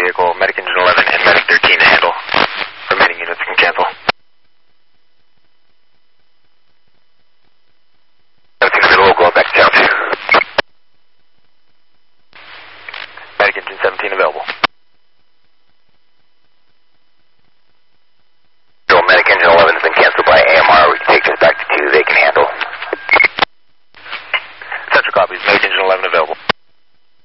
vehicle. Medic Engine 11 and Medic 13 to handle. Remaining units can cancel. 1700, we'll go back to town. Medic Engine 17 available.